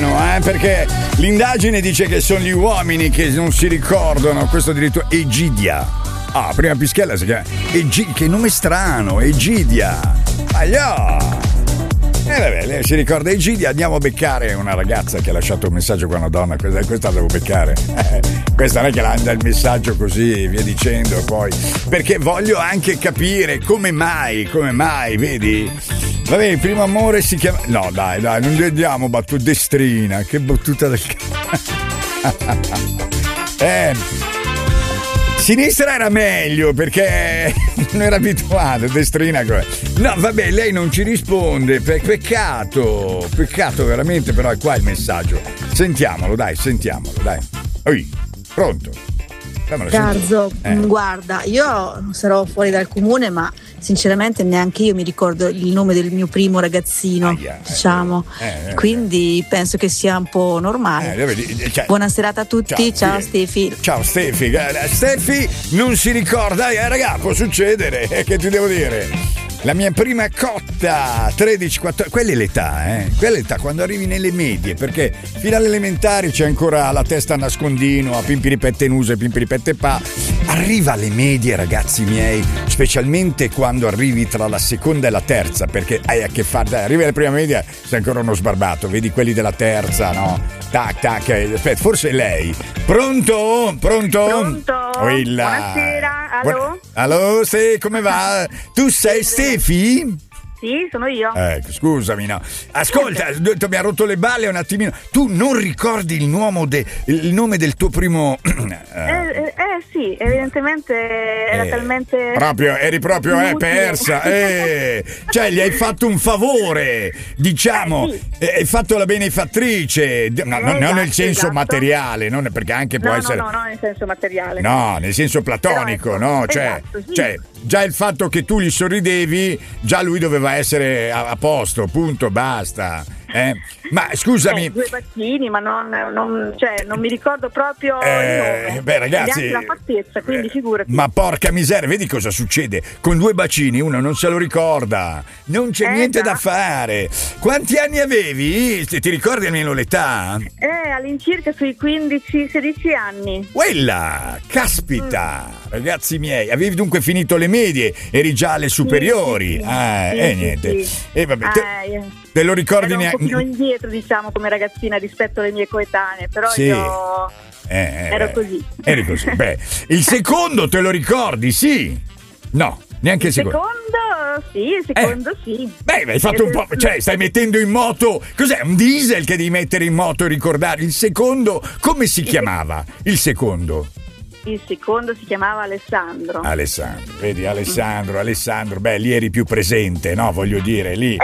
strano, perché l'indagine dice che sono gli uomini che non si ricordano. Questo addirittura Egidia. Prima Pischella si chiama che nome strano, Egidia. Vabbè, lei si ricorda Egidia. Andiamo a beccare una ragazza che ha lasciato un messaggio con una donna. Questa devo beccare. Questa non è che manda il messaggio così via dicendo, poi perché voglio anche capire come mai, vedi? Vabbè, il primo amore si chiama. No, dai, non vediamo battuta destrina. Che battuta del sinistra era meglio perché non era abituato, destrina. No, vabbè, lei non ci risponde. Peccato veramente, però è qua il messaggio. Sentiamolo, dai. Oi, pronto? Garzo, guarda, io sarò fuori dal comune, ma sinceramente neanche io mi ricordo il nome del mio primo ragazzino, diciamo. Quindi penso che sia un po' normale. Buona serata a tutti, ciao Stefi. Ciao Stefi. Stefi non si ricorda, raga, può succedere, che ti devo dire? La mia prima cotta, 13, 14, quella è l'età quando arrivi nelle medie, perché fino alle elementari c'è ancora la testa a nascondino, a pimpiripette nusa e pimpiripette pa. Arriva alle medie, ragazzi miei, specialmente quando arrivi tra la seconda e la terza, perché hai a che fare, arrivi alla prima media, sei ancora uno sbarbato, vedi quelli della terza, no? Tac, aspetta, forse è lei. Pronto? Buonasera, allo, come va? Tu sei Stefi? Sì, sono io. Scusami, no. Ascolta, mi ha rotto le balle un attimino. Tu non ricordi il nome del tuo primo... Sì, evidentemente era talmente... Eri proprio persa. Cioè, gli hai fatto un favore, diciamo. Sì. Hai fatto la benefattrice. Non nel senso materiale, non perché anche può essere... No, nel senso materiale. No, nel senso platonico, no? Cioè, già il fatto che tu gli sorridevi, già lui doveva essere a posto, punto, basta. Ma scusami, due bacini, ma non mi ricordo proprio il nome. Beh, ragazzi, neanche la fattezza, quindi figurati. Ma porca miseria, vedi cosa succede? Con due bacini uno non se lo ricorda, non c'è niente da fare. Quanti anni avevi? Ti ricordi almeno l'età? All'incirca sui 15-16 anni. Quella, caspita, ragazzi miei, avevi dunque finito le medie, eri già alle superiori. Niente. Sì. Vabbè, te lo ricordi neanche? Un pochino indietro, diciamo, come ragazzina rispetto alle mie coetanee, però io ero così. Eri così. Beh, il secondo te lo ricordi? Sì. No, neanche il secondo. Il secondo sì. Beh, hai fatto un po', cioè stai mettendo in moto, cos'è? Un diesel che devi mettere in moto e ricordare. Il secondo, come si chiamava? Il secondo si chiamava Alessandro, vedi, Alessandro, beh, lì eri più presente, no? Voglio dire, lì.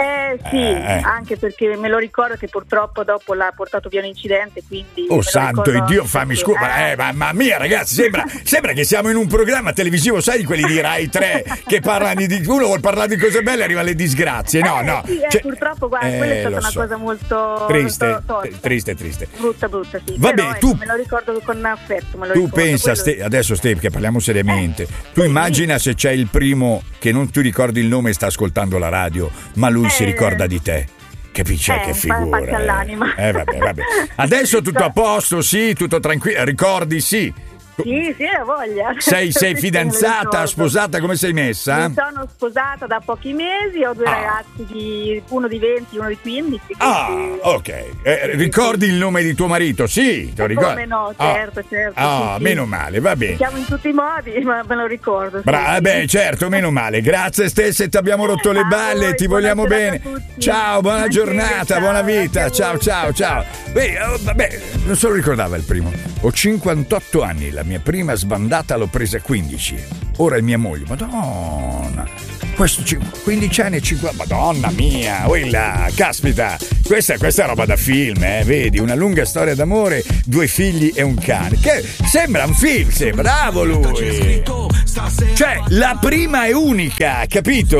Anche perché me lo ricordo che purtroppo dopo l'ha portato via un incidente, quindi... Oh santo Dio, fammi scusa, mamma mia, ragazzi, sembra che siamo in un programma televisivo, sai, di quelli di Rai 3, che parlano di... Uno vuol parlare di cose belle e arriva alle disgrazie, no. Purtroppo, guarda, quella è stata una cosa molto... Triste. Brutta, sì. Vabbè, però, tu... me lo ricordo con affetto, Tu pensa, adesso Steve, che parliamo seriamente, tu immagina se c'è il primo che non ti ricordi il nome e sta ascoltando la radio, ma lui si ricorda di te. Capisci che figura? All'anima. Vabbè. Adesso tutto a posto, sì, tutto tranquillo, ricordi, sì. Sì, ho voglia. Sei fidanzata, sposata, come sei messa? Mi sono sposata da pochi mesi, ho due ragazzi, uno di 20 e uno di 15. Ok. Ricordi il nome di tuo marito? Sì, te lo ricordi? Come no, certo. Sì. Meno male, va bene. Siamo in tutti i modi, ma me lo ricordo. Beh, certo, meno male. Grazie stesse, ti abbiamo rotto le balle, ti vogliamo bene. Ciao, buona giornata, buona vita. Ciao. Vabbè, non se lo ricordava il primo. Ho 58 anni, la mia prima sbandata l'ho presa a 15. Ora è mia moglie. Madonna, questo 15 anni e 50. Madonna mia, quella, caspita. Questa è roba da film, vedi, una lunga storia d'amore, 2 figli e un cane. Che sembra un film, bravo lui. Cioè, la prima è unica, capito?